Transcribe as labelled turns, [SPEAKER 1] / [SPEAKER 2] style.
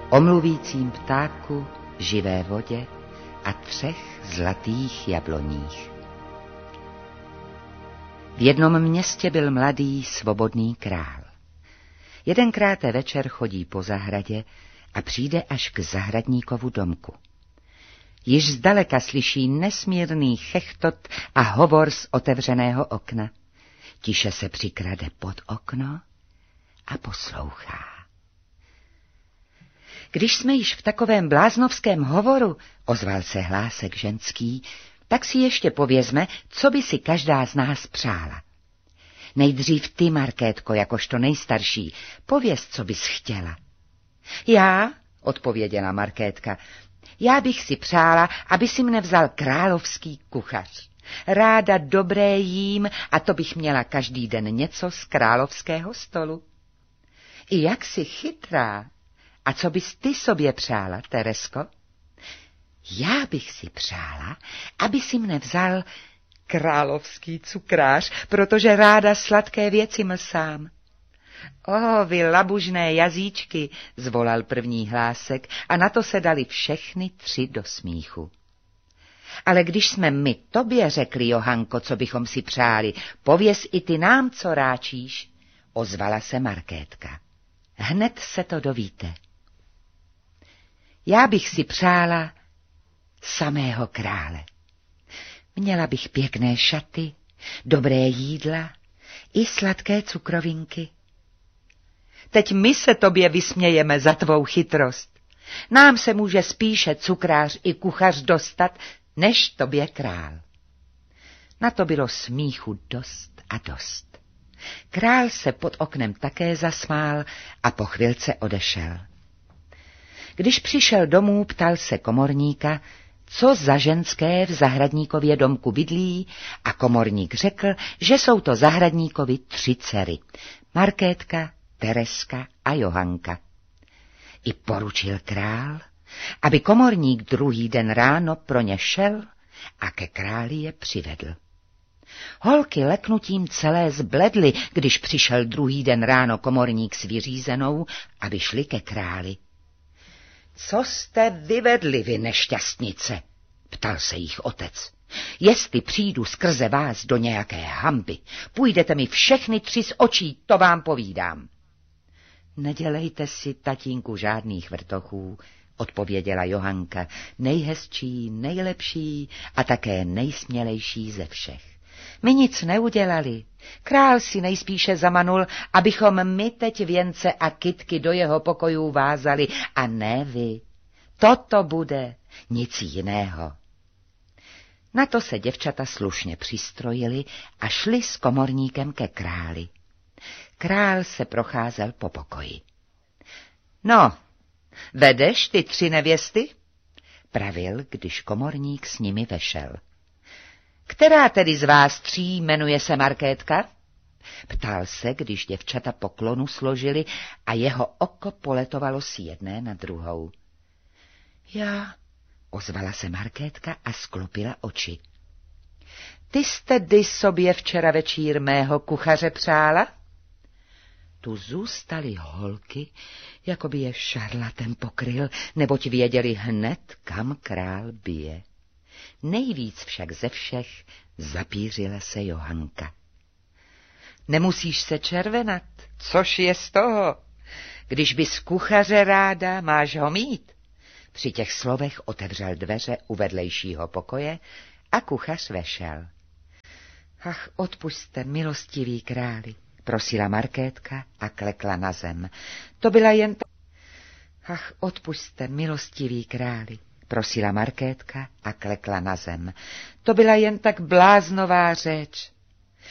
[SPEAKER 1] o mluvícím ptáku, živé vodě a 3 zlatých jabloních. V jednom městě byl mladý, svobodný král. Jedenkrát večer chodí po zahradě a přijde až k zahradníkovu domku. Již zdaleka slyší nesmírný chechtot a hovor z otevřeného okna. Tiše se přikrade pod okno a poslouchá. Když jsme již v takovém bláznovském hovoru, ozval se hlásek ženský, tak si ještě povězme, co by si každá z nás přála. Nejdřív ty, Markétko, jakožto nejstarší, pověz, co bys chtěla. Já, odpověděla Markétka, já bych si přála, aby si mne vzal královský kuchař. Ráda dobré jím a to bych měla každý den něco z královského stolu. I jak jsi chytrá. A co bys ty sobě přála, Teresko? Já bych si přála, aby si mne vzal královský cukrář, protože ráda sladké věci mlsám. O, vy labužné jazyčky, zvolal první hlásek a na to se dali všechny 3 do smíchu. Ale když jsme my tobě řekli, Johanko, co bychom si přáli, pověz i ty nám, co ráčíš, ozvala se Markétka. Hned se to dovíte. Já bych si přála samého krále. Měla bych pěkné šaty, dobré jídla i sladké cukrovinky. Teď my se tobě vysmějeme za tvou chytrost. Nám se může spíše cukrář i kuchař dostat, než tobě král. Na to bylo smíchu dost a dost. Král se pod oknem také zasmál a po chvilce odešel. Když přišel domů, ptal se komorníka, co za ženské v zahradníkově domku bydlí, a komorník řekl, že jsou to zahradníkovi 3 dcery, Markétka, Tereska a Johanka. I poručil král, aby komorník druhý den ráno pro ně šel a ke králi je přivedl. Holky leknutím celé zbledly, když přišel druhý den ráno komorník s vyřízenou, aby šli ke králi. Co jste vyvedli, vy nešťastnice? Ptal se jich otec. Jestli přijdu skrze vás do nějaké hanby, půjdete mi všechny 3 z očí, to vám povídám. Nedělejte si, tatínku, žádných vrtochů, odpověděla Johanka, nejhezčí, nejlepší a také nejsmělejší ze všech. My nic neudělali. Král si nejspíše zamanul, abychom my teď věnce a kytky do jeho pokojů vázali, a ne vy. Toto bude, nic jiného. Na to se děvčata slušně přistrojili a šli s komorníkem ke králi. Král se procházel po pokoji. No, vedeš ty 3 nevěsty? Pravil, když komorník s nimi vešel. Která tedy z vás 3 jmenuje se Markétka? Ptal se, když děvčata poklonu složili a jeho oko poletovalo z jedné na druhou. Já, ozvala se Markétka a sklopila oči. Ty jste dy sobě včera večír mého kuchaře přála? Tu zůstaly holky, jako by je šarlatem pokryl, neboť věděli hned, kam král bije. Nejvíc však ze všech zapířila se Johanka. Nemusíš se červenat, což je z toho? Když bys kuchaře ráda, máš ho mít. Při těch slovech otevřel dveře u vedlejšího pokoje a kuchař vešel. Ach, odpusťte, milostivý králi, prosila Markétka a klekla na zem. To byla jen Ach, odpusťte, milostivý králi, prosila Markétka a klekla na zem. To byla jen tak bláznová řeč.